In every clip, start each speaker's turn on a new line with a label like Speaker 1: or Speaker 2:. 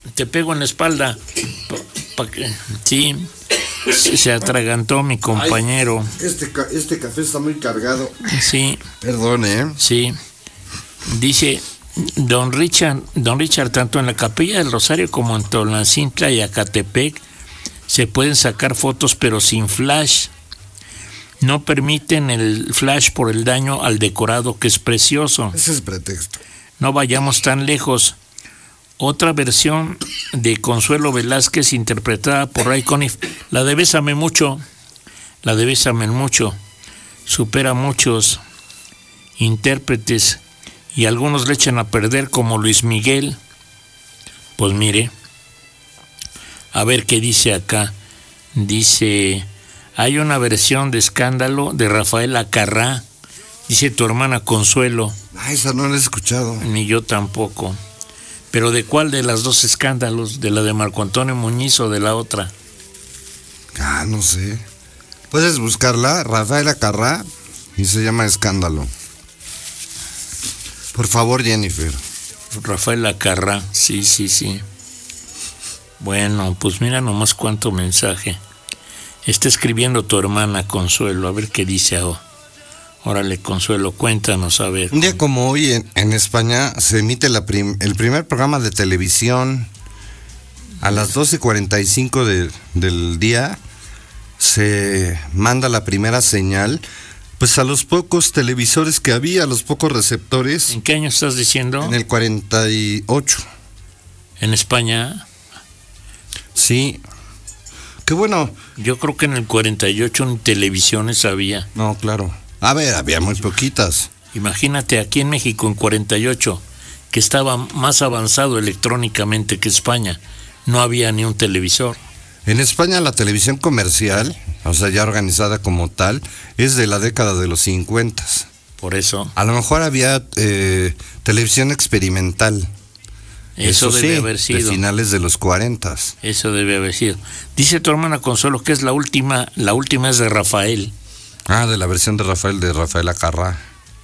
Speaker 1: Te pego en la espalda. Sí, se atragantó mi compañero.
Speaker 2: Ay, este café está muy cargado.
Speaker 1: Sí.
Speaker 2: Perdón,
Speaker 1: Sí. Dice don Richard, tanto en la Capilla del Rosario como en Tolancintra y Acatepec se pueden sacar fotos pero sin flash. No permiten el flash por el daño al decorado, que es precioso.
Speaker 2: Ese es pretexto.
Speaker 1: No vayamos tan lejos. Otra versión de Consuelo Velázquez interpretada por Ray Conniff, la de Bésame Mucho, supera muchos intérpretes y algunos le echan a perder, como Luis Miguel. Pues mire, a ver qué dice acá. Dice, hay una versión de Escándalo de Rafael Acarrá, dice tu hermana Consuelo.
Speaker 2: Esa no la he escuchado.
Speaker 1: Ni yo tampoco. ¿Pero de cuál de las dos Escándalos? ¿De la de Marco Antonio Muñiz o de la otra?
Speaker 2: No sé. Puedes buscarla, Rafael Acarrá, y se llama Escándalo. Por favor, Jennifer.
Speaker 1: Rafael Acarrá, sí. Bueno, pues mira nomás cuánto mensaje. Está escribiendo tu hermana Consuelo, a ver qué dice ahora. Órale, Consuelo, cuéntanos, a ver.
Speaker 2: Un día como hoy en España se emite el primer programa de televisión. A las 12:45 del día se manda la primera señal, pues a los pocos televisores que había, a los pocos receptores.
Speaker 1: ¿En qué año estás diciendo?
Speaker 2: En el 48.
Speaker 1: ¿En España?
Speaker 2: Sí. Qué bueno.
Speaker 1: Yo creo que en el 48 ni televisiones había.
Speaker 2: No, claro. A ver, había muy poquitas.
Speaker 1: Imagínate aquí en México en 48, que estaba más avanzado electrónicamente que España. No había ni un televisor.
Speaker 2: En España la televisión comercial, o sea, ya organizada como tal, es de la década de los 50.
Speaker 1: Por eso.
Speaker 2: A lo mejor había televisión experimental.
Speaker 1: Eso debe haber sido.
Speaker 2: De finales de los 40.
Speaker 1: Eso debe haber sido. Dice tu hermana Consuelo que es la última es de Rafael.
Speaker 2: De la versión de Rafael Acarrá.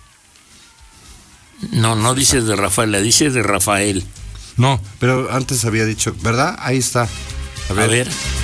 Speaker 1: No dice de Rafael, la dice de Rafael.
Speaker 2: No, pero antes había dicho, ¿verdad? Ahí está.
Speaker 1: A ver.